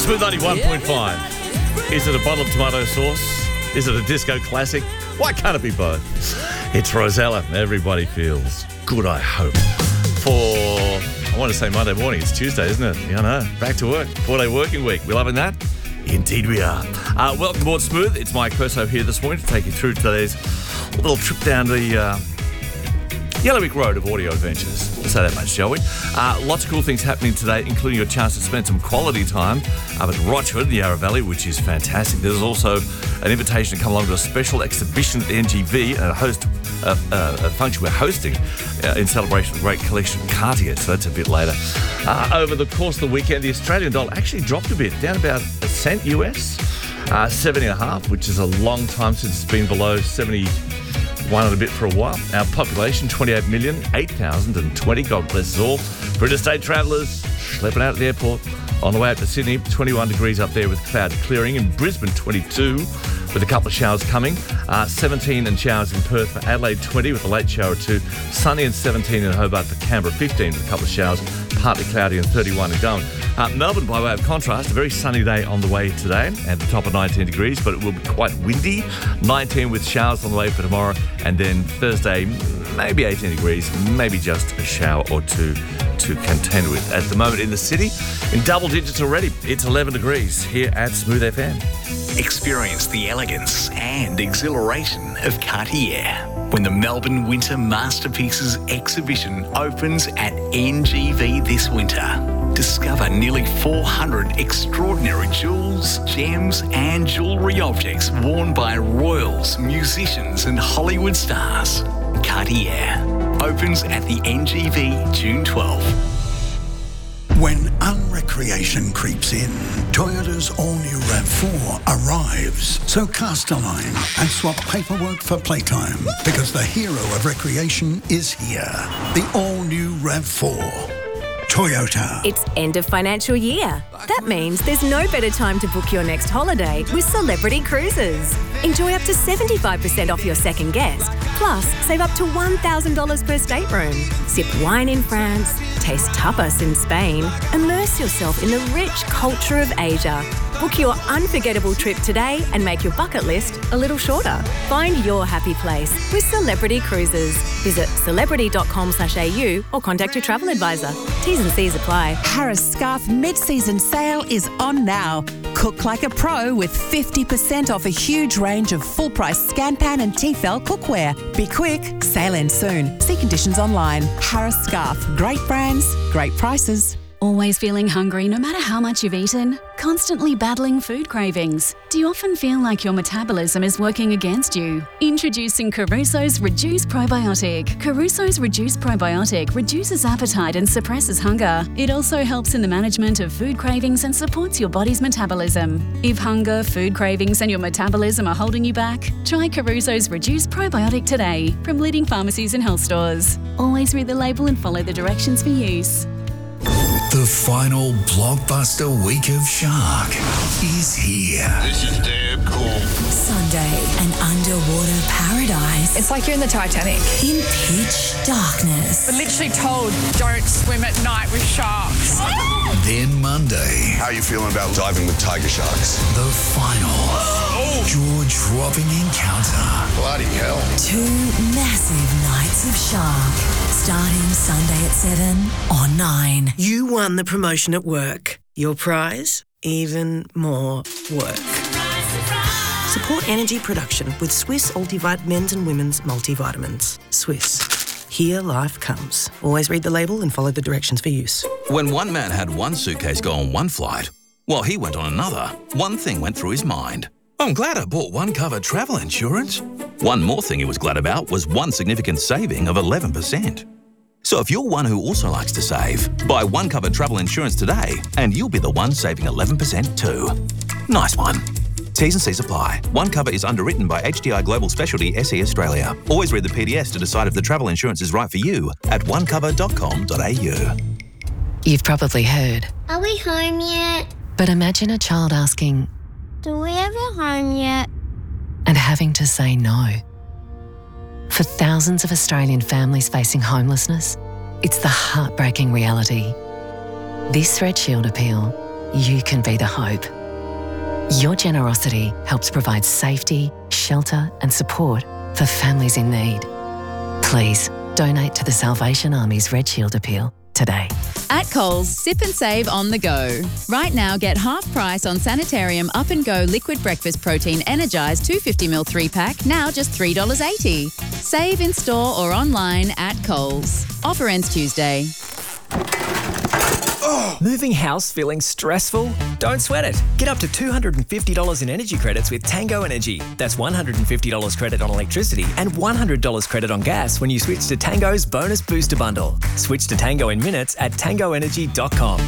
Smooth 91.5. Is it a bottle of tomato sauce? Is it a disco classic? Why can't it be both? It's Rosella. Everybody feels good, I hope. I want to say Monday morning. It's Tuesday, isn't it? Yeah, I know. Back to work. 4-day working week. We loving that? Indeed we are. Welcome aboard Smooth. It's Mike Perso here this morning to take you through today's little trip down the Yellowwick Road of audio adventures. We'll say that much, shall we? Lots of cool things happening today, including your chance to spend some quality time up at Rochford, the Yarra Valley, which is fantastic. There's also an invitation to come along to a special exhibition at the NGV and a function we're hosting in celebration of the great collection of Cartier, so that's a bit later. Over the course of the weekend, the Australian dollar actually dropped a bit, down about a cent US, 70.5, which is a long time since it's been below 71 and a bit for a while. Our population, 28 million, 8,020. God bless us all. For interstate travellers, schlepping out at the airport. On the way up to Sydney, 21 degrees up there with cloud clearing. In Brisbane, 22 with a couple of showers coming. 17 and showers in Perth. For Adelaide, 20 with a late shower or two. Sunny and 17 in Hobart. For Canberra, 15 with a couple of showers. Partly cloudy and 31 in Darwin. Melbourne, by way of contrast, a very sunny day on the way today at the top of 19 degrees, but it will be quite windy. 19 with showers on the way for tomorrow, and then Thursday, maybe 18 degrees, maybe just a shower or two to contend with. At the moment in the city, in double digits already, it's 11 degrees here at Smooth FM. Experience the elegance and exhilaration of Cartier when the Melbourne Winter Masterpieces exhibition opens at NGV this winter. Discover nearly 400 extraordinary jewels, gems and jewellery objects worn by royals, musicians and Hollywood stars. Cartier opens at the NGV June 12. When unrecreation creeps in, Toyota's all-new RAV4 arrives. So cast a line and swap paperwork for playtime, because the hero of recreation is here. The all-new RAV4. Toyota. It's end of financial year. That means there's no better time to book your next holiday with Celebrity Cruises. Enjoy up to 75% off your second guest. Plus, save up to $1,000 per stateroom. Sip wine in France, taste tapas in Spain, immerse yourself in the rich culture of Asia. Book your unforgettable trip today and make your bucket list a little shorter. Find your happy place with Celebrity Cruises. Visit celebrity.com/au or contact your travel advisor. T's and C's apply. Harris Scarf mid-season sale is on now. Cook like a pro with 50% off a huge range of full-price Scanpan and Tefal cookware. Be quick, sale ends soon. See conditions online. Harris Scarf, great brands, great prices. Always feeling hungry no matter how much you've eaten? Constantly battling food cravings? Do you often feel like your metabolism is working against you? Introducing Caruso's Reduce Probiotic. Caruso's Reduce Probiotic reduces appetite and suppresses hunger. It also helps in the management of food cravings and supports your body's metabolism. If hunger, food cravings and your metabolism are holding you back, try Caruso's Reduce Probiotic today from leading pharmacies and health stores. Always read the label and follow the directions for use. The final blockbuster week of Shark is here. This is damn cool. Sunday, an underwater paradise. It's like you're in the Titanic. In pitch darkness. We're literally told don't swim at night with sharks. Then Monday. How are you feeling about diving with tiger sharks? The final jaw-dropping encounter. Bloody hell. 2 massive nights of Shark. Starting Sunday at 7 on 9. You won the promotion at work. Your prize? Even more work. Support energy production with Swiss Ultivite men's and women's multivitamins. Swiss. Here life comes. Always read the label and follow the directions for use. When one man had one suitcase go on one flight, while he went on another, one thing went through his mind. I'm glad I bought one cover travel insurance. One more thing he was glad about was one significant saving of 11%. So if you're one who also likes to save, buy one cover travel insurance today and you'll be the one saving 11% too. Nice one. T's and C's apply. One cover is underwritten by HDI Global Specialty SE Australia. Always read the PDS to decide if the travel insurance is right for you at onecover.com.au. You've probably heard. Are we home yet? But imagine a child asking, Do we have a home yet? And having to say no. For thousands of Australian families facing homelessness, it's the heartbreaking reality. This Red Shield appeal you can be the hope. Your generosity helps provide safety, shelter and support for families in need. Please donate to the Salvation Army's Red Shield appeal today. At Coles, sip and save on the go. Right now, get half price on Sanitarium Up and Go Liquid Breakfast Protein Energised 250ml 3-pack, now just $3.80. Save in store or online at Coles. Offer ends Tuesday. Moving house feeling stressful? Don't sweat it. Get up to $250 in energy credits with Tango Energy. That's $150 credit on electricity and $100 credit on gas when you switch to Tango's Bonus Booster Bundle. Switch to Tango in minutes at tangoenergy.com.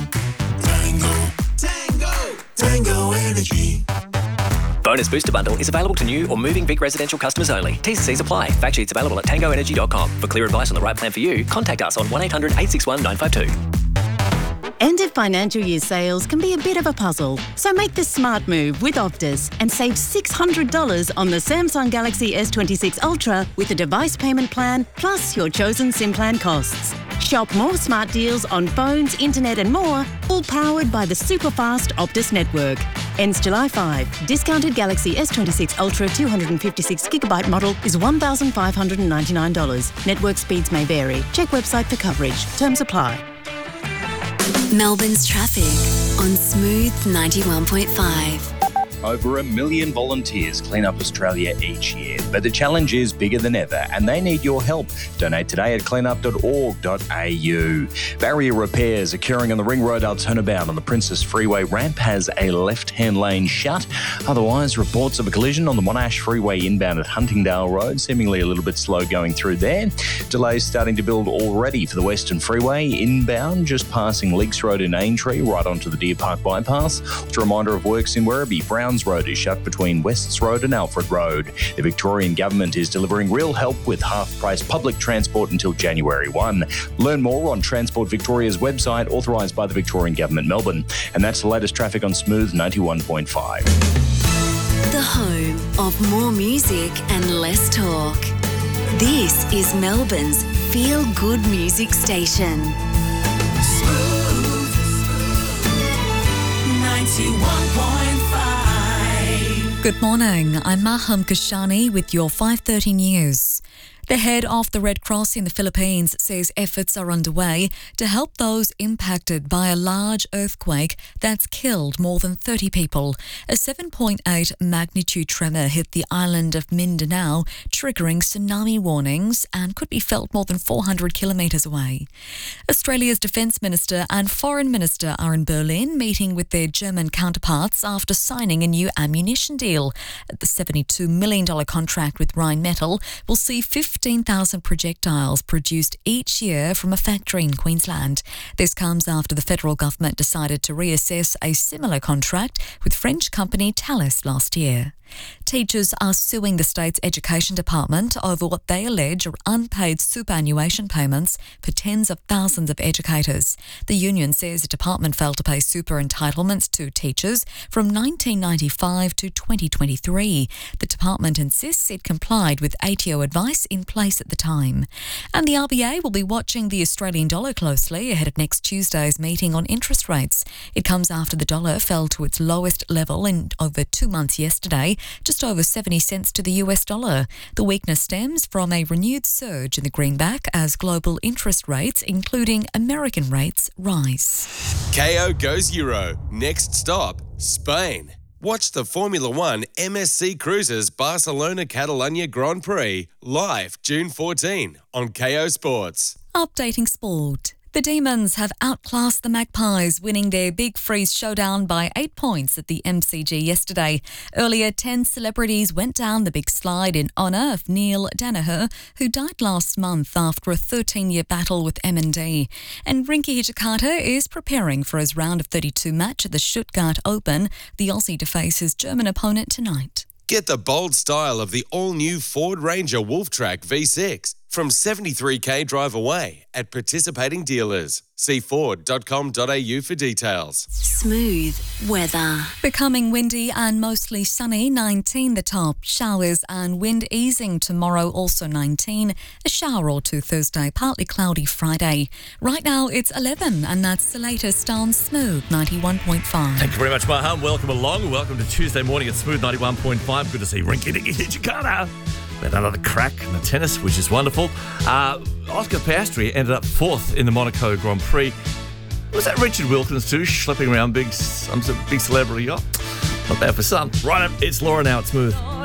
Tango Energy. Bonus Booster Bundle is available to new or moving Vic residential customers only. T's and C's apply. Fact sheets available at tangoenergy.com. For clear advice on the right plan for you, contact us on 1-800-861-952. End of financial year sales can be a bit of a puzzle, so make the smart move with Optus and save $600 on the Samsung Galaxy S26 Ultra with a device payment plan plus your chosen SIM plan costs. Shop more smart deals on phones, internet and more, all powered by the super-fast Optus network. Ends July 5. Discounted Galaxy S26 Ultra 256GB model is $1,599. Network speeds may vary. Check website for coverage. Terms apply. Melbourne's traffic on Smooth 91.5. Over 1 million volunteers clean up Australia each year, but the challenge is bigger than ever and they need your help. Donate today at cleanup.org.au. Barrier repairs occurring on the Ring Road turnabout on the Princess Freeway ramp has a left-hand lane shut. Otherwise, reports of a collision on the Monash Freeway inbound at Huntingdale Road, seemingly a little bit slow going through there. Delays starting to build already for the Western Freeway inbound, just passing Leaks Road in Aintree right onto the Deer Park bypass. Just a reminder of works in Werribee. Browns Road is shut between Wests Road and Alfred Road. The Victorian Government is delivering real help with half-price public transport until January 1. Learn more on Transport Victoria's website, authorised by the Victorian Government, Melbourne. And that's the latest traffic on Smooth 91.5. The home of more music and less talk. This is Melbourne's feel-good music station. Smooth 91.5. Good morning, I'm Maham Kashani with your 5:30 news. The head of the Red Cross in the Philippines says efforts are underway to help those impacted by a large earthquake that's killed more than 30 people. A 7.8 magnitude tremor hit the island of Mindanao, triggering tsunami warnings and could be felt more than 400 kilometres away. Australia's Defence Minister and Foreign Minister are in Berlin meeting with their German counterparts after signing a new ammunition deal. The $72 million contract with Rheinmetall will see 15,000 projectiles produced each year from a factory in Queensland. This comes after the federal government decided to reassess a similar contract with French company Thales last year. Teachers are suing the state's education department over what they allege are unpaid superannuation payments for tens of thousands of educators. The union says the department failed to pay super entitlements to teachers from 1995 to 2023. The department insists it complied with ATO advice in place at the time. And the RBA will be watching the Australian dollar closely ahead of next Tuesday's meeting on interest rates. It comes after the dollar fell to its lowest level in over 2 months yesterday, just over 70 cents to the US dollar. The weakness stems from a renewed surge in the greenback as global interest rates, including American rates, rise. KO goes Euro. Next stop, Spain. Watch the Formula One MSC Cruises Barcelona-Catalunya Grand Prix live June 14 on KO Sports. Updating sport. The Demons have outclassed the Magpies, winning their Big Freeze showdown by 8 points at the MCG yesterday. Earlier, 10 celebrities went down the big slide in honour of Neil Danaher, who died last month after a 13-year battle with MND. And Rinky Hijikata is preparing for his round of 32 match at the Stuttgart Open, the Aussie to face his German opponent tonight. Get the bold style of the all-new Ford Ranger Wolf Track V6. from 73k drive away at participating dealers. See Ford.com.au for details. Smooth weather. Becoming windy and mostly sunny, 19 the top. Showers and wind easing tomorrow, also 19. A shower or two Thursday, partly cloudy Friday. Right now it's 11 and that's the latest on Smooth 91.5. Thank you very much, Maham. Welcome along. Welcome to Tuesday morning at Smooth 91.5. Good to see Rinky Dinky Hijikata. Had another crack in the tennis, which is wonderful. Oscar Piastri ended up fourth in the Monaco Grand Prix. Was that Richard Wilkins too, schlepping around some big celebrity yacht? Not bad for some. Right up, it's Laura now at Smooth.